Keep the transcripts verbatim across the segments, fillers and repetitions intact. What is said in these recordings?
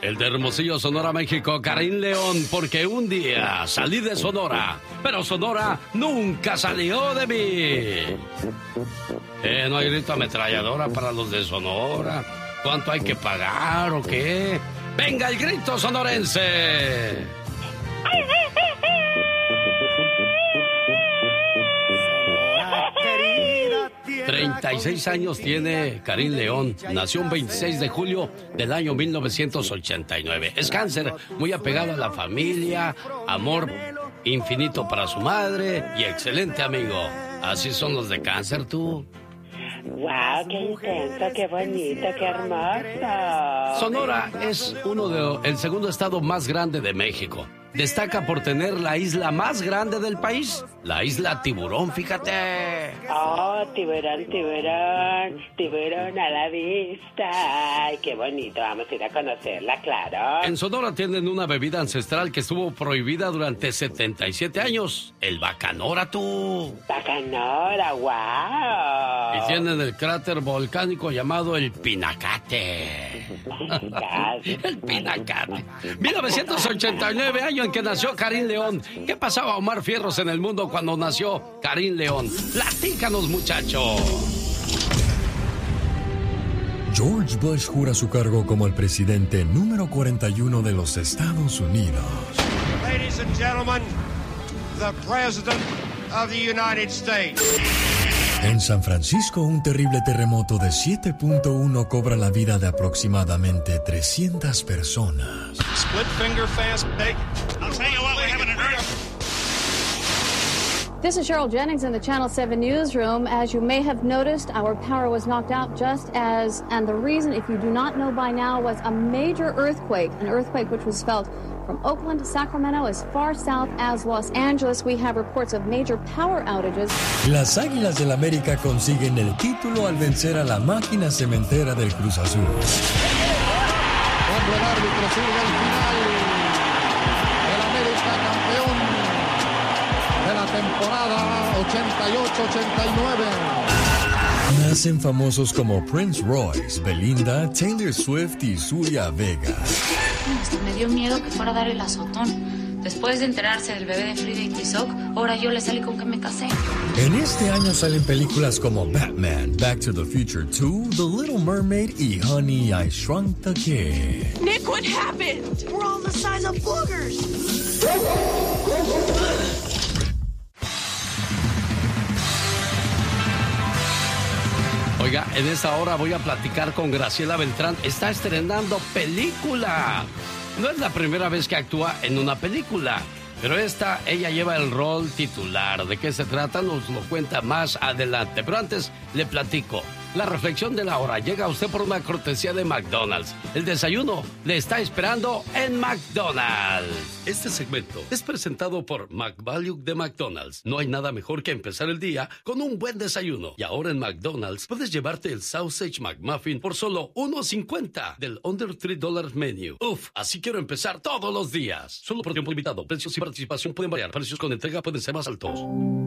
El de Hermosillo, Sonora, México, Karim León, porque un día salí de Sonora, pero Sonora nunca salió de mí. Eh, no hay grito ametralladora para los de Sonora. ¿Cuánto hay que pagar o qué? ¡Venga el grito sonorense! treinta y seis años tiene Karim León. Nació un veintiséis de julio del año mil novecientos ochenta y nueve. Es cáncer, muy apegado a la familia, amor infinito para su madre y excelente amigo. Así son los de cáncer, tú. ¡Wow! ¡Qué intenso, qué bonito, qué hermoso! Sonora es uno de el segundo estado más grande de México. Destaca por tener la isla más grande del país, la isla Tiburón, fíjate. Oh, tiburón, tiburón, tiburón a la vista. Ay, qué bonito, vamos a ir a conocerla, claro. En Sonora tienen una bebida ancestral que estuvo prohibida durante setenta y siete años, el bacanora, tú. Bacanora, wow. Y tienen el cráter volcánico llamado el Pinacate. El Pinacate. mil novecientos ochenta y nueve, año en que nació Karim León. ¿Qué pasaba a Omar Fierros en el mundo cuando nació Karim León? Platícanos, muchacho. George Bush jura su cargo como el presidente número cuarenta y uno de los Estados Unidos. Ladies and gentlemen, the President of the United States. En San Francisco, un terrible terremoto de siete punto uno cobra la vida de aproximadamente trescientas personas. Split finger fast bake. I'll tell you what, we're having an earthquake. This is Cheryl Jennings in the Channel seven newsroom. As you may have noticed, our power was knocked out just as, and the reason, if you do not know by now, was a major earthquake, an earthquake which was felt from Oakland to Sacramento, as far south as Los Angeles. We have reports of major power outages. Las Águilas del América consiguen el título al vencer a la máquina cementera del Cruz Azul. Cuando el árbitro sirve el final, el América campeón de la temporada ochenta y ocho ochenta y nueve. Nacen famosos como Prince Royce, Belinda, Taylor Swift y Zulia Vega. Hasta me dio miedo que fuera a dar el azotón. Después de enterarse del bebé de Frida y Tizoc, ahora yo le salí con que me casé. En este año salen películas como Batman, Back to the Future dos, The Little Mermaid y Honey, I Shrunk the Kid. Nick, what happened? We're all the size of boogers. Oiga, en esta hora voy a platicar con Graciela Beltrán. Está estrenando película. No es la primera vez que actúa en una película, pero esta, ella lleva el rol titular. ¿De qué se trata? Nos lo cuenta más adelante. Pero antes, le platico. La reflexión de la hora llega a usted por una cortesía de McDonald's. El desayuno le está esperando en McDonald's. Este segmento es presentado por McValue de McDonald's. No hay nada mejor que empezar el día con un buen desayuno. Y ahora en McDonald's puedes llevarte el Sausage McMuffin por solo uno cincuenta del Under tres dólares Menu. Uf, así quiero empezar todos los días. Solo por tiempo limitado. Precios y participación pueden variar. Precios con entrega pueden ser más altos.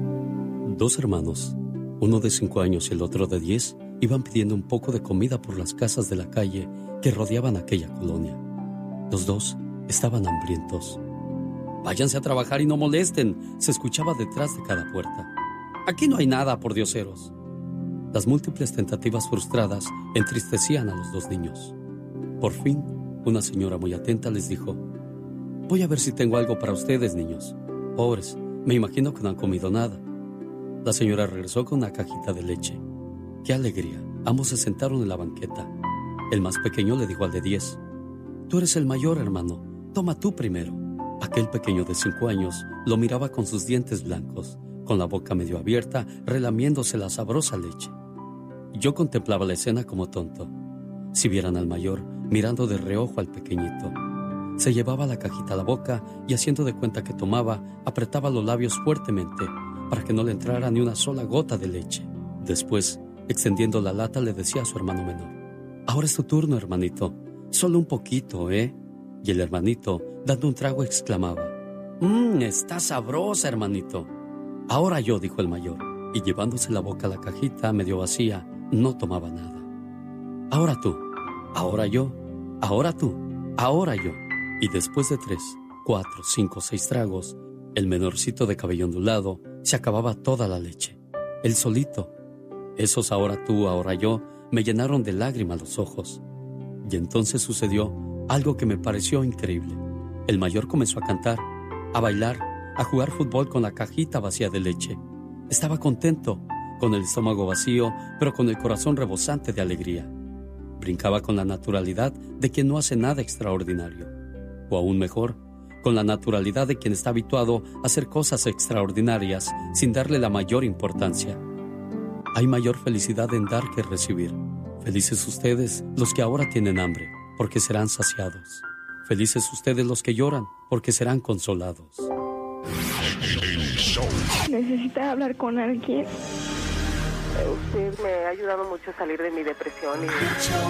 Dos hermanos, uno de cinco años y el otro de diez, iban pidiendo un poco de comida por las casas de la calle que rodeaban aquella colonia. Los dos estaban hambrientos. Váyanse a trabajar y no molesten, se escuchaba detrás de cada puerta. Aquí no hay nada, por dioseros. Las múltiples tentativas frustradas entristecían a los dos niños. Por fin, una señora muy atenta les dijo: voy a ver si tengo algo para ustedes, niños. Pobres, me imagino que no han comido nada. La señora regresó con una cajita de leche. ¡Qué alegría! Ambos se sentaron en la banqueta. El más pequeño le dijo al de diez: tú eres el mayor, hermano. Toma tú primero. Aquel pequeño de cinco años lo miraba con sus dientes blancos, con la boca medio abierta, relamiéndose la sabrosa leche. Yo contemplaba la escena como tonto. Si vieran al mayor, mirando de reojo al pequeñito. Se llevaba la cajita a la boca y, haciendo de cuenta que tomaba, apretaba los labios fuertemente para que no le entrara ni una sola gota de leche. Después, extendiendo la lata, le decía a su hermano menor: ahora es tu turno, hermanito. Solo un poquito, ¿eh? Y el hermanito, dando un trago, exclamaba: Mmm, está sabrosa, hermanito. Ahora yo, dijo el mayor, y llevándose la boca a la cajita medio vacía, no tomaba nada. Ahora tú, ahora yo, ahora tú. Ahora yo. Y después de tres, cuatro, cinco, seis tragos, el menorcito de cabello ondulado se acababa toda la leche. Él solito. Esos ahora tú, ahora yo, me llenaron de lágrimas los ojos. Y entonces sucedió algo que me pareció increíble. El mayor comenzó a cantar, a bailar, a jugar fútbol con la cajita vacía de leche. Estaba contento, con el estómago vacío, pero con el corazón rebosante de alegría. Brincaba con la naturalidad de quien no hace nada extraordinario. O aún mejor, con la naturalidad de quien está habituado a hacer cosas extraordinarias sin darle la mayor importancia. Hay mayor felicidad en dar que recibir. Felices ustedes los que ahora tienen hambre, porque serán saciados. Felices ustedes los que lloran, porque serán consolados. ¿Necesita hablar con alguien? Usted me ha ayudado mucho a salir de mi depresión. Y...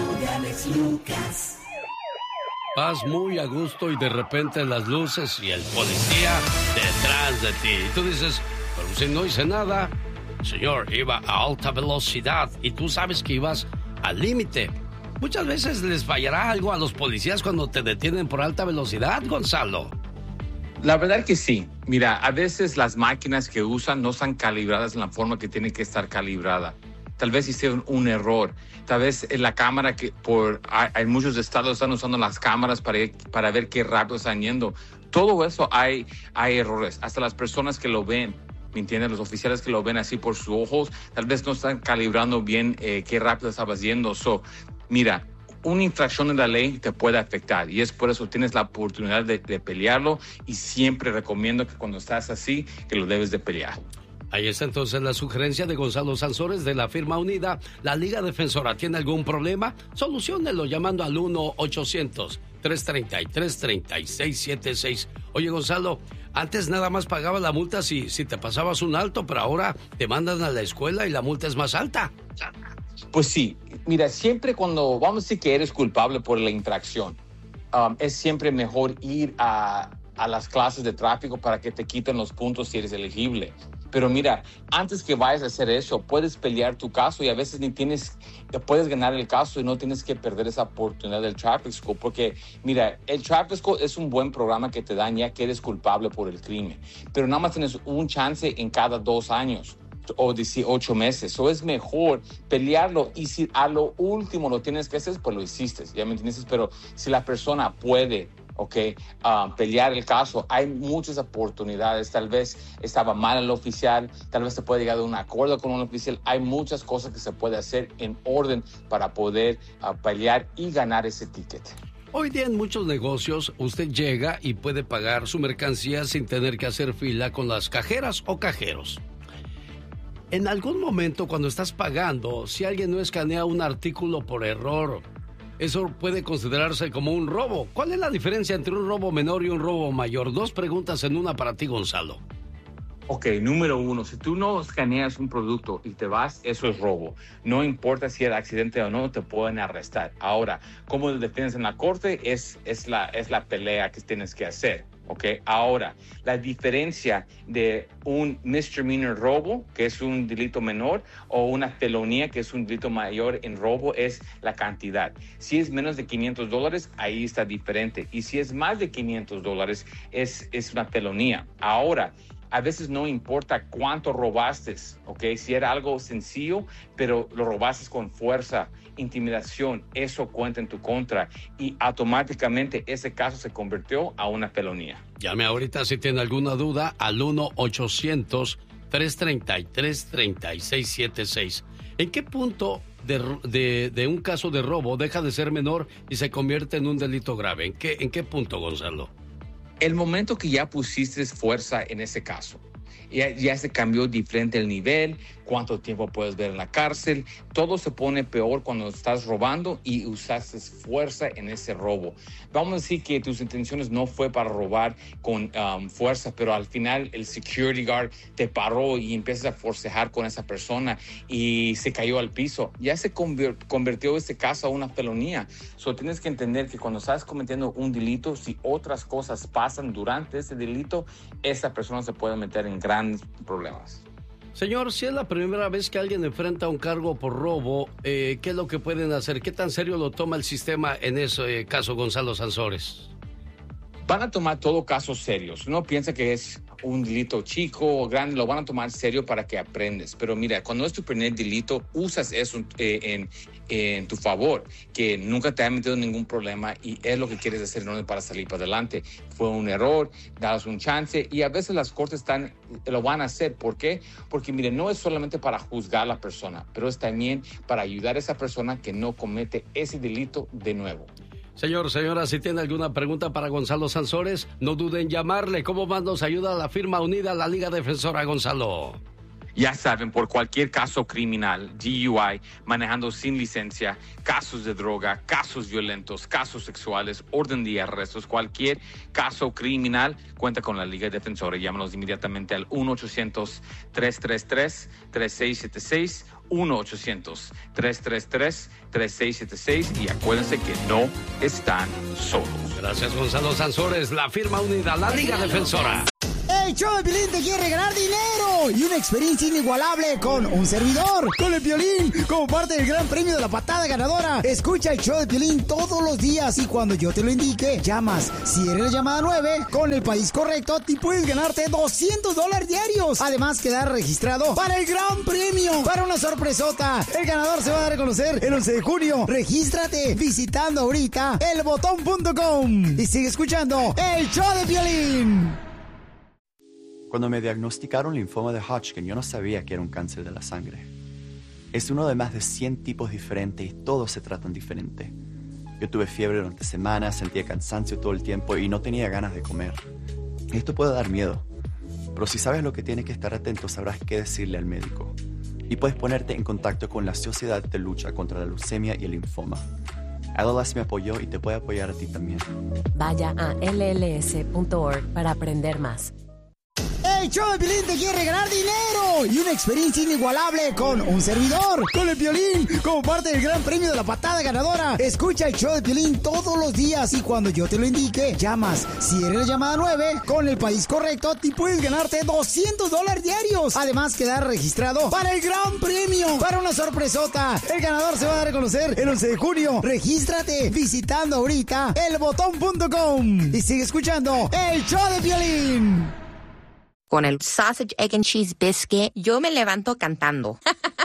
Vas muy a gusto y de repente las luces y el policía detrás de ti. Y tú dices, pero si no hice nada. Señor, iba a alta velocidad y tú sabes que ibas al límite. Muchas veces les fallará algo a los policías cuando te detienen por alta velocidad, Gonzalo. La verdad que sí. Mira, a veces las máquinas que usan no están calibradas en la forma que tienen que estar calibrada. Tal vez hicieron un error. Tal vez en la cámara, que por hay, hay muchos estados están usando las cámaras para, para ver qué rápido están yendo. Todo eso hay, hay errores. Hasta las personas que lo ven, ¿me entiendes? Los oficiales que lo ven así por sus ojos, tal vez no están calibrando bien eh, qué rápido estabas yendo. So, mira, una infracción en la ley te puede afectar y es por eso tienes la oportunidad de, de pelearlo y siempre recomiendo que cuando estás así, que lo debes de pelear. Ahí está entonces la sugerencia de Gonzalo Sansores de la firma Unida. La Liga Defensora, ¿tiene algún problema? Soluciónelo llamando al uno ochocientos, tres treinta y tres, treinta y seis setenta y seis. Oye, Gonzalo, antes nada más pagaba la multa si, si te pasabas un alto, pero ahora te mandan a la escuela y la multa es más alta. Pues sí, mira, siempre cuando vamos a decir que eres culpable por la infracción, um, es siempre mejor ir a, a las clases de tráfico para que te quiten los puntos si eres elegible. Pero mira, antes que vayas a hacer eso, puedes pelear tu caso y a veces ni tienes, puedes ganar el caso y no tienes que perder esa oportunidad del Traffic School. Porque mira, el Traffic School es un buen programa que te dan ya que eres culpable por el crimen. Pero nada más tienes un chance en cada dos años. O dieciocho meses, o es mejor pelearlo y si a lo último lo tienes que hacer, pues lo hiciste, ¿ya me entiendes? Pero si la persona puede, ok, uh, pelear el caso, hay muchas oportunidades. Tal vez estaba mal el oficial, tal vez se puede llegar a un acuerdo con un oficial. Hay muchas cosas que se puede hacer en orden para poder uh, pelear y ganar ese ticket. Hoy día en muchos negocios usted llega y puede pagar su mercancía sin tener que hacer fila con las cajeras o cajeros. En algún momento cuando estás pagando, si alguien no escanea un artículo por error, eso puede considerarse como un robo. ¿Cuál es la diferencia entre un robo menor y un robo mayor? Dos preguntas en una para ti, Gonzalo. Ok, número uno, si tú no escaneas un producto y te vas, eso es robo. No importa si era accidente o no, te pueden arrestar. Ahora, ¿cómo lo defiendes en la corte? Es, es, la, es la pelea que tienes que hacer. Okay. Ahora, la diferencia de un misdemeanor robo, que es un delito menor, o una felonía, que es un delito mayor en robo, es la cantidad. Si es menos de quinientos dólares, ahí está diferente. Y si es más de quinientos dólares, es, es una felonía. Ahora, a veces no importa cuánto robaste, ¿ok? Si era algo sencillo, pero lo robaste con fuerza, intimidación, eso cuenta en tu contra y automáticamente ese caso se convirtió a una felonía. Llame ahorita si tiene alguna duda al uno ochocientos, tres treinta y tres, treinta y seis setenta y seis. ¿En qué punto de, de, de un caso de robo deja de ser menor y se convierte en un delito grave? ¿En qué, en qué punto, Gonzalo? El momento que ya pusiste fuerza en ese caso, ya, ya se cambió diferente el nivel, cuánto tiempo puedes ver en la cárcel, todo se pone peor cuando estás robando y usaste fuerza en ese robo. Vamos a decir que tus intenciones no fue para robar con um, fuerza, pero al final el security guard te paró y empiezas a forcejar con esa persona y se cayó al piso. Ya se convirt- convirtió ese caso a una felonía. So, tienes que entender que cuando estás cometiendo un delito, si otras cosas pasan durante ese delito, esa persona se puede meter en grandes problemas. Señor, si es la primera vez que alguien enfrenta un cargo por robo, eh, ¿qué es lo que pueden hacer? ¿Qué tan serio lo toma el sistema en ese caso, Gonzalo Sansores? Van a tomar todo casos serios. No piensa que es un delito chico o grande, lo van a tomar serio para que aprendes. Pero mira, cuando es tu primer delito, usas eso eh, en, en tu favor, que nunca te ha metido en ningún problema y es lo que quieres hacer en orden para salir para adelante. Fue un error, daos un chance y a veces las cortes están, lo van a hacer. ¿Por qué? Porque mire, no es solamente para juzgar a la persona, pero es también para ayudar a esa persona que no comete ese delito de nuevo. Señor, señora, si tiene alguna pregunta para Gonzalo Sansores, no duden en llamarle. ¿Cómo más nos ayuda la firma unida, la Liga Defensora, Gonzalo? Ya saben, por cualquier caso criminal, D U I, manejando sin licencia, casos de droga, casos violentos, casos sexuales, orden de arrestos, cualquier caso criminal, cuenta con la Liga Defensora. Llámanos inmediatamente al uno ochocientos, tres tres tres, tres seis siete seis, uno ochocientos, tres tres tres, tres seis siete seis y acuérdense que no están solos. Gracias, Gonzalo Sansores, la firma unida, la Liga Defensora. El show de Piolín te quiere regalar dinero y una experiencia inigualable con un servidor, con el Piolín, como parte del gran premio de la patada ganadora. Escucha el show de Piolín todos los días y cuando yo te lo indique, llamas. Si eres la llamada nueve, con el país correcto, te puedes ganarte doscientos dólares diarios. Además, quedar registrado para el gran premio, para una sorpresota. El ganador se va a dar a conocer el once de junio. Regístrate visitando ahorita el botón punto com y sigue escuchando el show de Piolín. Cuando me diagnosticaron linfoma de Hodgkin, yo no sabía que era un cáncer de la sangre. Es uno de más de cien tipos diferentes y todos se tratan diferente. Yo tuve fiebre durante semanas, sentía cansancio todo el tiempo y no tenía ganas de comer. Esto puede dar miedo, pero si sabes lo que tienes que estar atento, sabrás qué decirle al médico. Y puedes ponerte en contacto con la Sociedad de Lucha contra la Leucemia y el Linfoma. L L S me apoyó y te puede apoyar a ti también. Vaya a L L S punto org para aprender más. El show de Piolín te quiere regalar dinero y una experiencia inigualable con un servidor, con el Piolín, como parte del gran premio de la patada ganadora. Escucha el show de Piolín todos los días y cuando yo te lo indique, llamas. Si eres la llamada nueve, con el país correcto, te puedes ganarte doscientos dólares diarios. Además, quedar registrado para el gran premio, para una sorpresota. El ganador se va a dar a conocer el once de junio. Regístrate visitando ahorita el botón punto com y sigue escuchando el show de Piolín. Con el Sausage, Egg and Cheese Biscuit, yo me levanto cantando.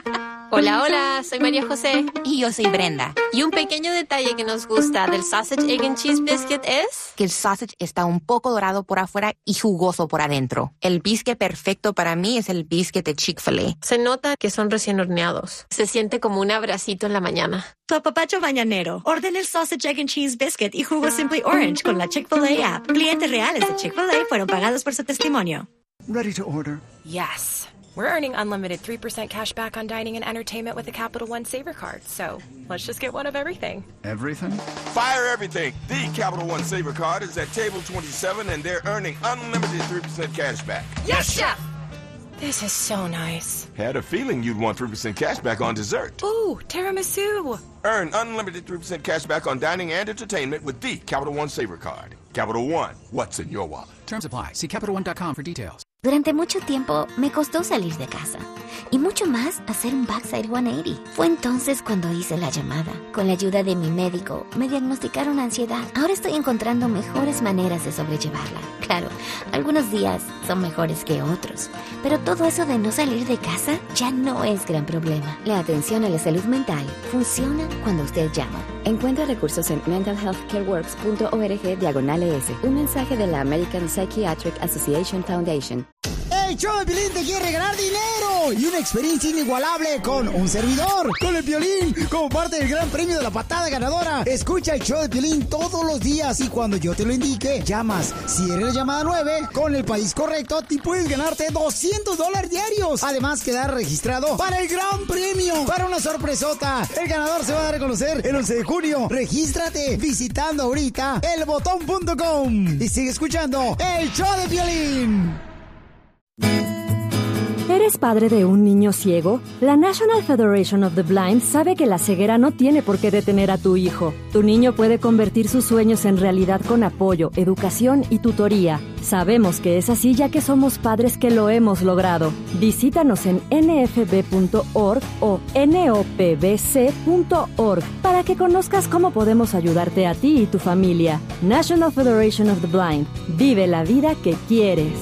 Hola, hola, soy María José. Y yo soy Brenda. Y un pequeño detalle que nos gusta del Sausage, Egg and Cheese Biscuit es... que el sausage está un poco dorado por afuera y jugoso por adentro. El biscuit perfecto para mí es el biscuit de Chick-fil-A. Se nota que son recién horneados. Se siente como un abracito en la mañana. Tu apapacho mañanero. Orden el Sausage, Egg and Cheese Biscuit y jugo Simply Orange con la Chick-fil-A app. Clientes reales de Chick-fil-A fueron pagados por su testimonio. Ready to order? Yes. We're earning unlimited three percent cash back on dining and entertainment with the Capital One Saver Card. So let's just get one of everything. Everything? Fire everything. The Capital One Saver Card is at table twenty-seven and they're earning unlimited three percent cash back. Yes, Chef! This is so nice. Had a feeling you'd want three percent cash back on dessert. Ooh, tiramisu. Earn unlimited three percent cash back on dining and entertainment with the Capital One Saver Card. Capital One, what's in your wallet? Terms apply. See Capital One dot com for details. Durante mucho tiempo me costó salir de casa y mucho más hacer un backside ciento ochenta. Fue entonces cuando hice la llamada. Con la ayuda de mi médico me diagnosticaron ansiedad. Ahora estoy encontrando mejores maneras de sobrellevarla. Claro, algunos días son mejores que otros, pero todo eso de no salir de casa ya no es gran problema. La atención a la salud mental funciona cuando usted llama. Encuentra recursos en mental health care works punto org diagonal es. Un mensaje de la American Psychiatric Association Foundation. El show de Piolín te quiere regalar dinero y una experiencia inigualable con un servidor, con el Piolín, como parte del gran premio de la patada ganadora. Escucha el show de Piolín todos los días y cuando yo te lo indique, llamas. Si eres la llamada nueve, con el país correcto, te puedes ganarte doscientos dólares diarios. Además, quedar registrado para el gran premio, para una sorpresota. El ganador se va a dar a conocer el once de junio. Regístrate visitando ahorita el botón punto com y sigue escuchando el show de Piolín. ¿Eres padre de un niño ciego? La National Federation of the Blind sabe que la ceguera no tiene por qué detener a tu hijo. Tu niño puede convertir sus sueños en realidad con apoyo, educación y tutoría. Sabemos que es así ya que somos padres que lo hemos logrado. Visítanos en n f b punto org o n o p b c punto org para que conozcas cómo podemos ayudarte a ti y tu familia. National Federation of the Blind. Vive la vida que quieres.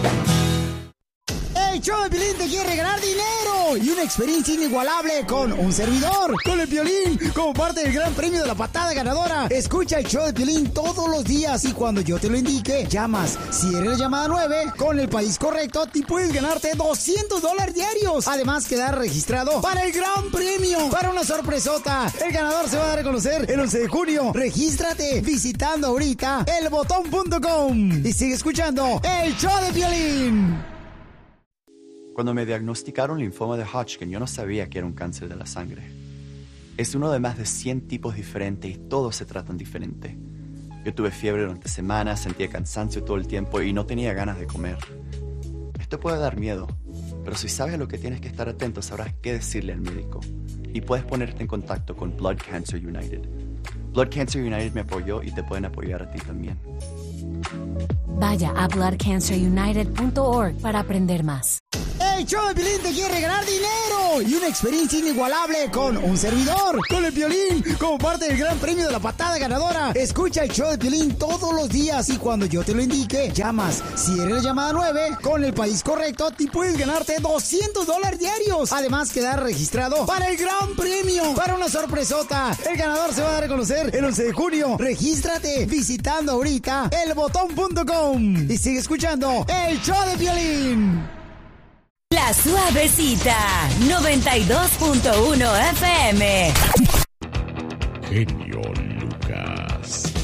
El show de Piolín te quiere regalar dinero y una experiencia inigualable con un servidor, con el Piolín, como parte del gran premio de la patada ganadora. Escucha el show de Piolín todos los días y cuando yo te lo indique, llamas. Si eres la llamada nueve, con el país correcto, te puedes ganarte doscientos dólares diarios. Además, quedar registrado para el gran premio, para una sorpresota. El ganador se va a dar a conocer el once de junio. Regístrate visitando ahorita el botón punto com y sigue escuchando el show de Piolín. Cuando me diagnosticaron linfoma de Hodgkin, yo no sabía que era un cáncer de la sangre. Es uno de más de cien tipos diferentes y todos se tratan diferente. Yo tuve fiebre durante semanas, sentía cansancio todo el tiempo y no tenía ganas de comer. Esto puede dar miedo, pero si sabes a lo que tienes que estar atento, sabrás qué decirle al médico. Y puedes ponerte en contacto con Blood Cancer United. Blood Cancer United me apoyó y te pueden apoyar a ti también. Vaya a blood cancer united punto org para aprender más. El show de Piolín te quiere regalar dinero y una experiencia inigualable con un servidor, con el Piolín, como parte del gran premio de la patada ganadora. Escucha el show de Piolín todos los días y cuando yo te lo indique, llamas. Si eres la llamada nueve, con el país correcto, te puedes ganarte doscientos dólares diarios. Además, quedar registrado para el gran premio, para una sorpresota. El ganador se va a dar a conocer el once de junio. Regístrate visitando ahorita el botón punto com y sigue escuchando el show de Piolín. La Suavecita, noventa y dos punto uno F M. Genio Lucas.